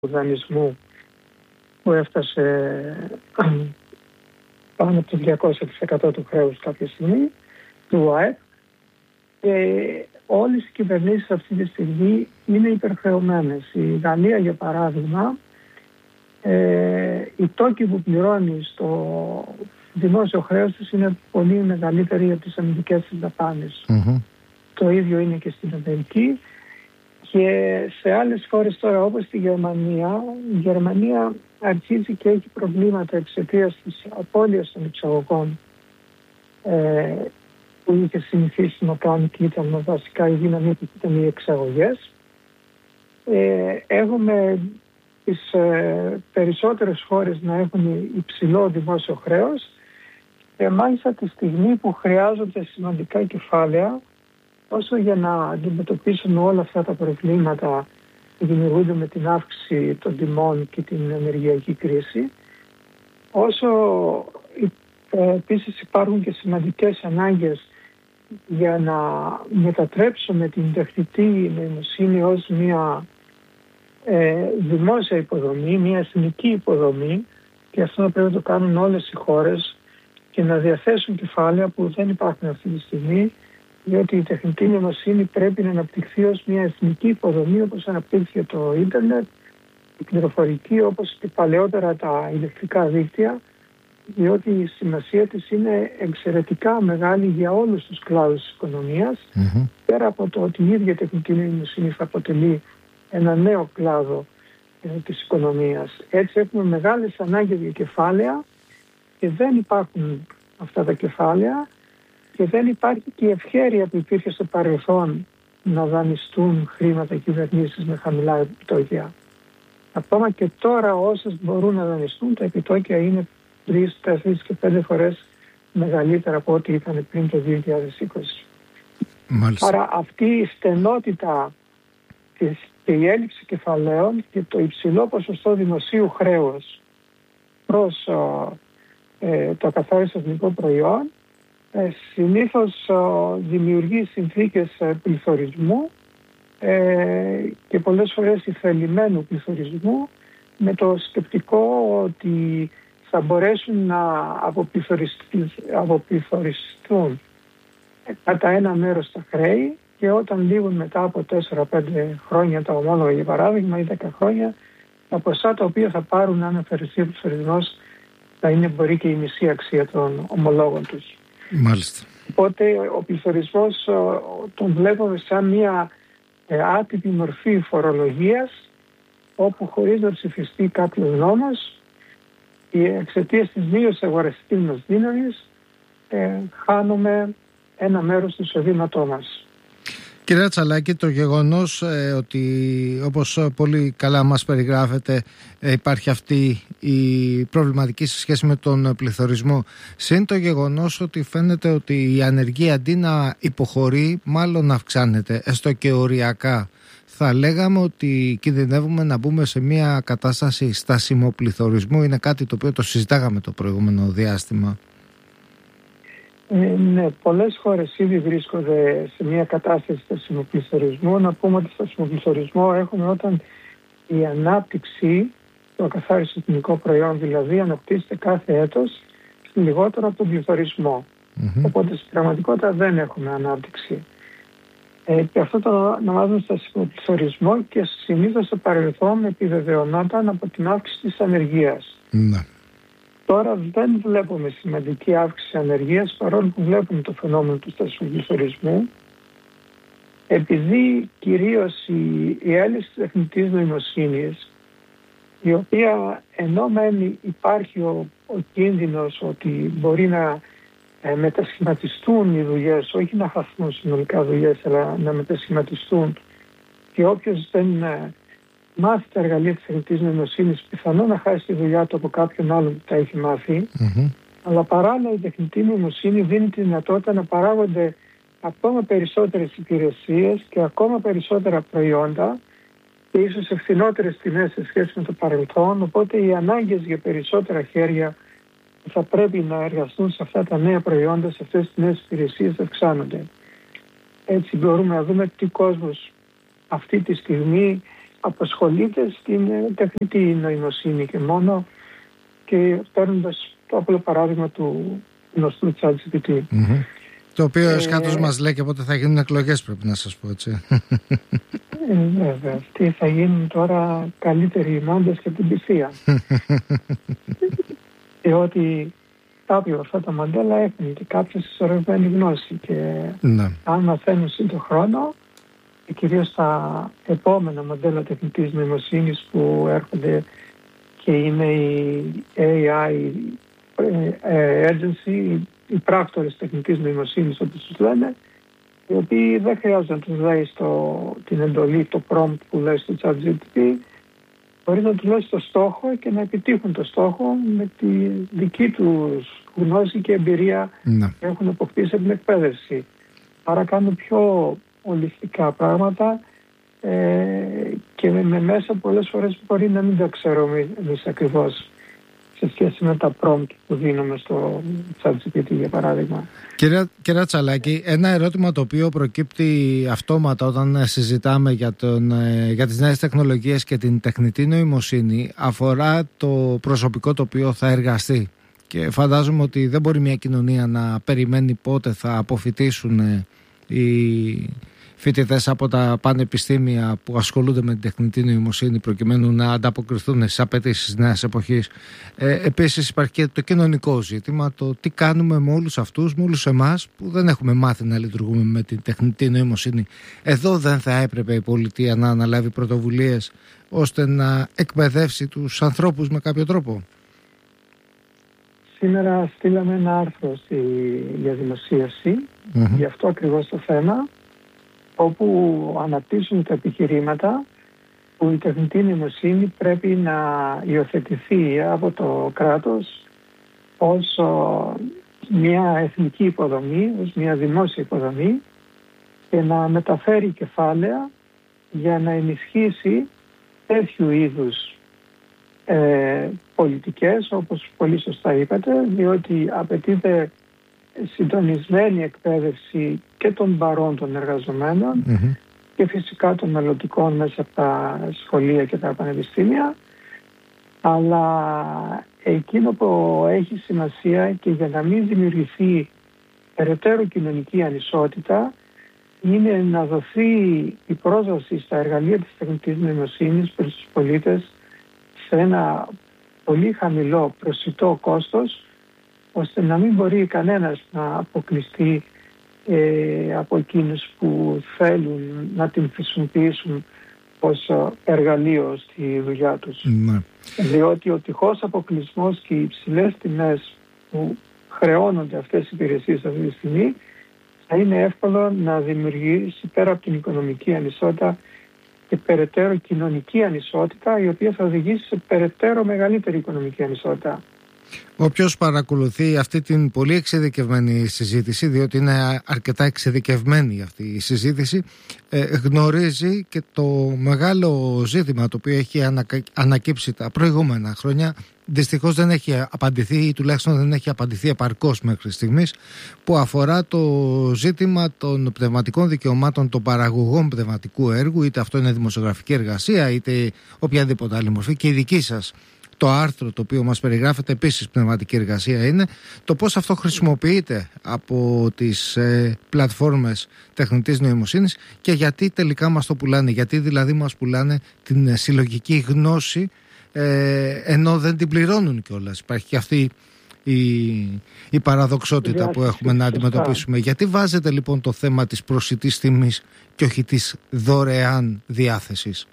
δανεισμού που έφτασε πάνω από το 200% του χρέους κάποια στιγμή, του ΑΕΠ, και όλες οι κυβερνήσεις αυτή τη στιγμή είναι υπερχρεωμένες. Η Γαλλία, για παράδειγμα, οι τόκοι που πληρώνει στο δημόσιο χρέος της είναι πολύ μεγαλύτεροι από τις αμυντικές της δαπάνες. Το ίδιο είναι και στην Αμερική και σε άλλες χώρες τώρα, όπως στη Γερμανία. Η Γερμανία αρχίζει και έχει προβλήματα εξαιτίας της απώλειας των εξαγωγών που είχε συνηθίσει να κάνει και ήταν βασικά η δύναμη που ήταν οι εξαγωγές. Έχουμε τις περισσότερες χώρες να έχουν υψηλό δημόσιο χρέος και μάλιστα τη στιγμή που χρειάζονται σημαντικά κεφάλαια όσο για να αντιμετωπίσουν όλα αυτά τα προβλήματα που δημιουργούνται με την αύξηση των τιμών και την ενεργειακή κρίση, όσο επίσης υπάρχουν και σημαντικές ανάγκες για να μετατρέψουμε την τεχνητή νοημοσύνη ως μια δημόσια υποδομή, μια εθνική υποδομή, και αυτό πρέπει να το κάνουν όλες οι χώρες και να διαθέσουν κεφάλαια που δεν υπάρχουν αυτή τη στιγμή, διότι η τεχνητή νοημοσύνη πρέπει να αναπτυχθεί ως μια εθνική υποδομή, όπως αναπτύχθηκε το ίντερνετ, η πληροφορική, όπως και παλαιότερα τα ηλεκτρικά δίκτυα, διότι η σημασία της είναι εξαιρετικά μεγάλη για όλους τους κλάδους της οικονομίας, πέρα από το ότι η ίδια τεχνητή νοημοσύνη θα αποτελεί ένα νέο κλάδο της οικονομίας. Έτσι έχουμε μεγάλες ανάγκες για κεφάλαια και δεν υπάρχουν αυτά τα κεφάλαια και δεν υπάρχει και η ευχέρεια που υπήρχε στο παρελθόν να δανειστούν χρήματα κυβερνήσεις με χαμηλά επιτόκια. Ακόμα και τώρα όσες μπορούν να δανειστούν, τα επιτόκια είναι 3, 4 και 5 φορές μεγαλύτερα από ό,τι ήταν πριν το 2020. Μάλιστα. Άρα αυτή η στενότητα και η έλλειψη κεφαλαίων και το υψηλό ποσοστό δημοσίου χρέους προς το ακαθάριστο εθνικό προϊόν συνήθως δημιουργεί συνθήκες πληθωρισμού και πολλές φορές θελημένου πληθωρισμού, με το σκεπτικό ότι θα μπορέσουν να αποπληθωριστούν κατά ένα μέρος τα χρέη και όταν λήγουν μετά από 4-5 χρόνια τα ομόλογα, για παράδειγμα, ή 10 χρόνια, τα ποσά τα οποία θα πάρουν αν αφαιρεθεί ο πληθωρισμός θα είναι μπορεί και η μισή αξία των ομολόγων τους. Μάλιστα. Οπότε ο πληθωρισμός τον βλέπουμε σαν μια άτυπη μορφή φορολογίας, όπου χωρίς να ψηφιστεί κάποιος νόμος, εξαιτίας της μείωσης αγοραστικής μας δύναμης, χάνουμε ένα μέρος του εισοδήματός μας. Κύριε Τσαλάκη, το γεγονός ότι, όπως πολύ καλά μας περιγράφεται, υπάρχει αυτή η προβληματική σε σχέση με τον πληθωρισμό, συν το γεγονός ότι φαίνεται ότι η ανεργία αντί να υποχωρεί μάλλον αυξάνεται, έστω και οριακά, θα λέγαμε ότι κινδυνεύουμε να μπούμε σε μια κατάσταση στασιμοπληθωρισμού. Είναι κάτι το οποίο το συζητάγαμε το προηγούμενο διάστημα. Ναι, πολλές χώρες ήδη βρίσκονται σε μια κατάσταση στασιμοπληθωρισμού. Να πούμε ότι στασιμοπληθωρισμό έχουμε όταν η ανάπτυξη, το ακαθάριστο εθνικό προϊόν δηλαδή, αναπτύσσεται κάθε έτος λιγότερο από τον πληθωρισμό. Οπότε στην πραγματικότητα δεν έχουμε ανάπτυξη. Και αυτό το ονομάζουμε στασιμοπληθωρισμό και συνήθως στο παρελθόν επιβεβαιωνόταν από την αύξηση της ανεργίας. Τώρα δεν βλέπουμε σημαντική αύξηση ανεργίας, παρόλο που βλέπουμε το φαινόμενο του στασιμοπληθωρισμού, επειδή κυρίως η έλλειψη της τεχνητής νοημοσύνης, η οποία ενώ μεν υπάρχει ο κίνδυνος ότι μπορεί να μετασχηματιστούν οι δουλειές, όχι να χαθούν συνολικά δουλειές, αλλά να μετασχηματιστούν, και όποιος δεν μάθει τα εργαλεία της τεχνητής νοημοσύνης πιθανόν να χάσει τη δουλειά του από κάποιον άλλον που τα έχει μάθει. Αλλά παράλληλα η τεχνητή νοημοσύνη δίνει τη δυνατότητα να παράγονται ακόμα περισσότερες υπηρεσίες και ακόμα περισσότερα προϊόντα και ίσως σε φθηνότερες τιμές σε σχέση με το παρελθόν, οπότε οι ανάγκες για περισσότερα χέρια που θα πρέπει να εργαστούν σε αυτά τα νέα προϊόντα, σε αυτές τις νέες υπηρεσίες αυξάνονται. Έτσι μπορούμε να δούμε τι κόσμος αυτή τη στιγμή απασχολείται στην τεχνητή νοημοσύνη και μόνο, και παίρνοντας το απλό παράδειγμα του γνωστού ChatGPT. Το οποίο εσχάτως μας λέει και πότε θα γίνουν εκλογές, πρέπει να σας πω, έτσι. Βέβαια, αυτοί θα γίνουν τώρα καλύτεροι μάντες και την πυθία. Διότι κάποια από αυτά τα μοντέλα έχουν και κάποια συσσωρευμένη γνώση και αν μαθαίνουν σύντο χρόνο, και κυρίως τα επόμενα μοντέλα τεχνητής νοημοσύνης που έρχονται και είναι η AI Agency, οι πράκτορες τεχνητής νοημοσύνης όπως τους λένε, οι οποίοι δεν χρειάζεται να τους λέει την εντολή, το prompt που λέει στο ChatGPT, μπορεί να τους λέει το στόχο και να επιτύχουν το στόχο με τη δική τους γνώση και εμπειρία που έχουν αποκτήσει από την εκπαίδευση. Άρα κάνουν πιο ολιστικά πράγματα και με μέσα πολλές φορές μπορεί να μην τα ξέρουμε εμείς ακριβώς σε σχέση με τα prompt που δίνουμε στο ChatGPT, για παράδειγμα. Κύριε Τσαλάκη, ένα ερώτημα το οποίο προκύπτει αυτόματα όταν συζητάμε για τις νέες τεχνολογίες και την τεχνητή νοημοσύνη αφορά το προσωπικό το οποίο θα εργαστεί. Και φαντάζομαι ότι δεν μπορεί μια κοινωνία να περιμένει πότε θα αποφοιτήσουν οι φοιτητές από τα πανεπιστήμια που ασχολούνται με την τεχνητή νοημοσύνη προκειμένου να ανταποκριθούν στις απαιτήσεις νέας εποχής. Επίσης υπάρχει και το κοινωνικό ζήτημα, το τι κάνουμε με όλους αυτούς, με όλους εμάς που δεν έχουμε μάθει να λειτουργούμε με την τεχνητή νοημοσύνη. Εδώ δεν θα έπρεπε η πολιτεία να αναλάβει πρωτοβουλίες ώστε να εκπαιδεύσει τους ανθρώπους με κάποιο τρόπο? Σήμερα στείλαμε ένα άρθρο για δημοσίευση για αυτό ακριβώς το θέμα, όπου αναπτύσσουν τα επιχειρήματα που η τεχνητή νοημοσύνη πρέπει να υιοθετηθεί από το κράτος ως μια εθνική υποδομή, ως μια δημόσια υποδομή, και να μεταφέρει κεφάλαια για να ενισχύσει τέτοιου είδους πολιτικές, όπως πολύ σωστά είπατε, διότι απαιτείται συντονισμένη εκπαίδευση και των παρόντων εργαζομένων και φυσικά των μελλοντικών μέσα από τα σχολεία και τα πανεπιστήμια, αλλά εκείνο που έχει σημασία και για να μην δημιουργηθεί περαιτέρω κοινωνική ανισότητα είναι να δοθεί η πρόσβαση στα εργαλεία της τεχνητής νοημοσύνης προς τους πολίτες σε ένα πολύ χαμηλό προσιτό κόστος, ώστε να μην μπορεί κανένας να αποκλειστεί από εκείνους που θέλουν να την χρησιμοποιήσουν ως εργαλείο στη δουλειά τους. Διότι ο τυχός αποκλεισμός και οι υψηλές τιμές που χρεώνονται αυτές οι υπηρεσίες αυτή τη στιγμή θα είναι εύκολο να δημιουργήσει πέρα από την οικονομική ανισότητα και περαιτέρω κοινωνική ανισότητα, η οποία θα οδηγήσει σε περαιτέρω μεγαλύτερη οικονομική ανισότητα. Όποιος παρακολουθεί αυτή την πολύ εξειδικευμένη συζήτηση, διότι είναι αρκετά εξειδικευμένη αυτή η συζήτηση, γνωρίζει και το μεγάλο ζήτημα το οποίο έχει ανακύψει τα προηγούμενα χρόνια. Δυστυχώς δεν έχει απαντηθεί, ή τουλάχιστον δεν έχει απαντηθεί επαρκώς μέχρι στιγμής, που αφορά το ζήτημα των πνευματικών δικαιωμάτων των παραγωγών πνευματικού έργου, είτε αυτό είναι δημοσιογραφική εργασία είτε οποιαδήποτε άλλη μορφή. Και η δική σας το άρθρο το οποίο μας περιγράφεται επίσης πνευματική εργασία είναι το πώς αυτό χρησιμοποιείται από τις πλατφόρμες τεχνητής νοημοσύνης και γιατί τελικά μας το πουλάνε. Γιατί δηλαδή μας πουλάνε την συλλογική γνώση ενώ δεν την πληρώνουν κιόλας. Υπάρχει και αυτή η παραδοξότητα που έχουμε να αντιμετωπίσουμε. Γιατί βάζετε λοιπόν το θέμα της προσιτής τιμής και όχι της δωρεάν διάθεσης?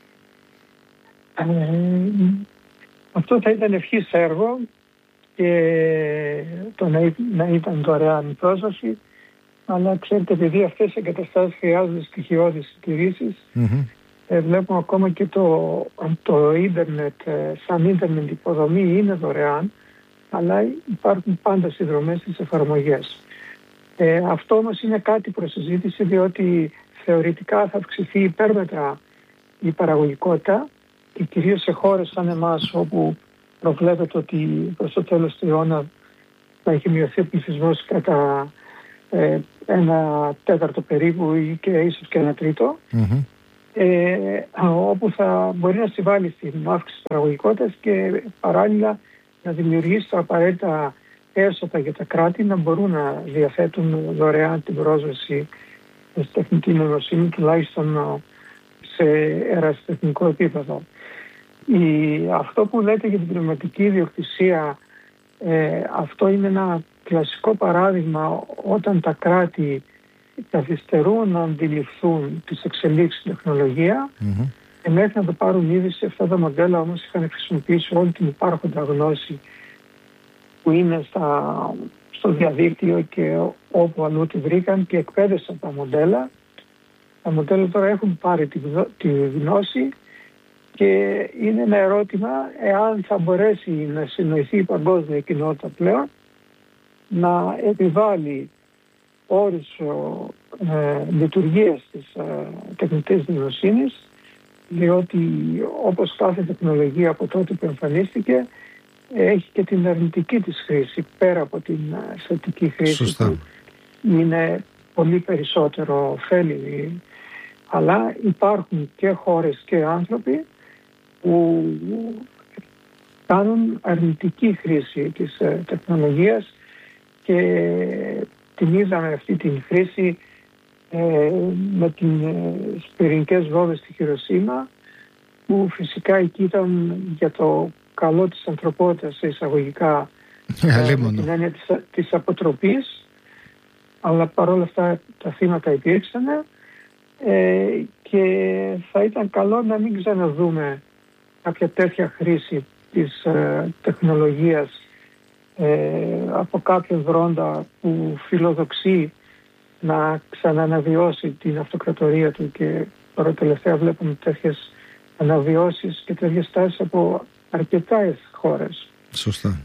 Αυτό θα ήταν ευχής έργο και το να ήταν δωρεάν η πρόσβαση, αλλά ξέρετε, επειδή αυτές οι εγκαταστάσεις χρειάζονται στοιχειώδεις συντηρήσεις, βλέπουμε ακόμα και το ίντερνετ σαν ίντερνετ υποδομή είναι δωρεάν, αλλά υπάρχουν πάντα συνδρομές στις εφαρμογές. Αυτό όμως είναι κάτι προς συζήτηση, διότι θεωρητικά θα αυξηθεί υπέρμετρα η παραγωγικότητα, και κυρίως σε χώρες σαν εμάς, όπου προβλέπεται ότι προς το τέλος του αιώνα θα έχει μειωθεί ο πληθυσμός κατά 1/4 περίπου ή και ίσως και 1/3. όπου θα μπορεί να συμβάλλει στην αύξηση της παραγωγικότητας και παράλληλα να δημιουργήσει τα απαραίτητα έσοδα για τα κράτη να μπορούν να διαθέτουν δωρεάν την πρόσβαση στη τεχνητή νοημοσύνη, τουλάχιστον σε ερασιτεχνικό επίπεδο. Αυτό που λέτε για την πνευματική ιδιοκτησία, αυτό είναι ένα κλασικό παράδειγμα όταν τα κράτη καθυστερούν να αντιληφθούν τις εξελίξεις στην τεχνολογία και μέχρι να το πάρουν είδηση. Αυτά τα μοντέλα όμως είχαν χρησιμοποιήσει όλη την υπάρχοντα γνώση που είναι στο διαδίκτυο και όπου αλλού τη βρήκαν και εκπαίδευσαν τα μοντέλα. Τα μοντέλα τώρα έχουν πάρει τη γνώση και είναι ένα ερώτημα εάν θα μπορέσει να συνοηθεί η παγκόσμια κοινότητα πλέον να επιβάλλει όρους λειτουργίας της τεχνητής νοημοσύνης, διότι όπως κάθε τεχνολογία από τότε που εμφανίστηκε έχει και την αρνητική της χρήση πέρα από την θετική χρήση. Σωστά. Που είναι πολύ περισσότερο ωφέλιμη, αλλά υπάρχουν και χώρες και άνθρωποι που κάνουν αρνητική χρήση της τεχνολογίας και την είδαμε αυτή την χρήση με τις πυρηνικές βόμβες στη Χιροσίμα, που φυσικά εκεί ήταν για το καλό της ανθρωπότητας σε εισαγωγικά με την έννοια της αποτροπής, αλλά παρόλα αυτά τα θύματα υπήρξαν και θα ήταν καλό να μην ξαναδούμε κάποια τέτοια χρήση της τεχνολογίας από κάποιον δρόντα που φιλοδοξεί να ξαναναβιώσει την αυτοκρατορία του, και τώρα τελευταία βλέπουμε τέτοιες αναβιώσεις και τέτοιες τάσεις από αρκετές χώρες. Σωστά.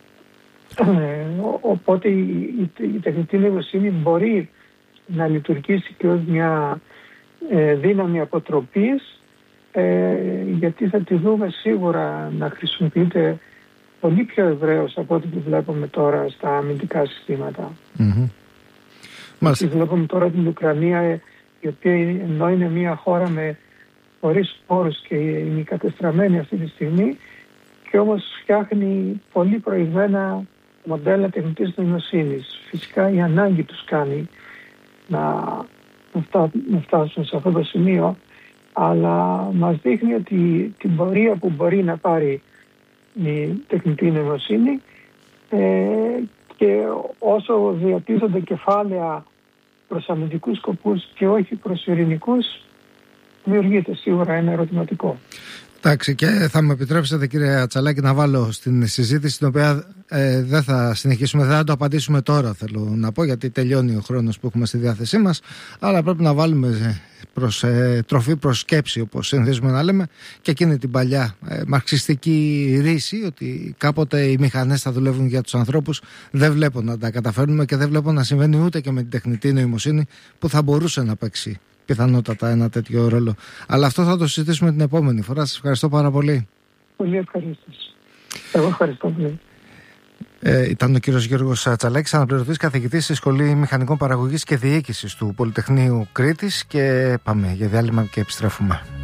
Οπότε η τεχνητή νοημοσύνη μπορεί να λειτουργήσει και ως μια δύναμη αποτροπής, γιατί θα τη δούμε σίγουρα να χρησιμοποιείται πολύ πιο ευρέως από ό,τι τη βλέπουμε τώρα στα αμυντικά συστήματα. Βλέπουμε τώρα την Ουκρανία, η οποία ενώ είναι μια χώρα με χωρίς πόρους και είναι κατεστραμμένη αυτή τη στιγμή, και όμως φτιάχνει πολύ προηγμένα μοντέλα τεχνητής νοημοσύνης. Φυσικά η ανάγκη τους κάνει να φτάσουν σε αυτό το σημείο, αλλά μας δείχνει ότι την πορεία που μπορεί να πάρει η τεχνητή νοημοσύνη και όσο διατίθονται κεφάλαια προς αμυντικούς σκοπούς και όχι προς ειρηνικούς, δημιουργείται σίγουρα ένα ερωτηματικό. Εντάξει, και θα μου επιτρέψετε, κύριε Ατσαλάκη, να βάλω στην συζήτηση, την οποία δεν θα συνεχίσουμε, δεν θα το απαντήσουμε τώρα, θέλω να πω, γιατί τελειώνει ο χρόνος που έχουμε στη διάθεσή μας, αλλά πρέπει να βάλουμε τροφή προς σκέψη, όπως συνηθίζουμε να λέμε, και εκείνη την παλιά μαρξιστική ρίση, ότι κάποτε οι μηχανές θα δουλεύουν για τους ανθρώπους. Δεν βλέπω να τα καταφέρνουμε και δεν βλέπω να συμβαίνει ούτε και με την τεχνητή νοημοσύνη, που θα μπορούσε να παίξει πιθανότατα ένα τέτοιο ρόλο. Αλλά αυτό θα το συζητήσουμε την επόμενη φορά. Σας ευχαριστώ πάρα πολύ. Πολύ ευχαριστώ. Εγώ ευχαριστώ πολύ. Ήταν ο κύριος Γιώργος Ατσαλάκης, αναπληρωτής καθηγητής στη Σχολή Μηχανικών Παραγωγής και Διοίκησης του Πολυτεχνείου Κρήτης, και πάμε για διάλειμμα και επιστρέφουμε.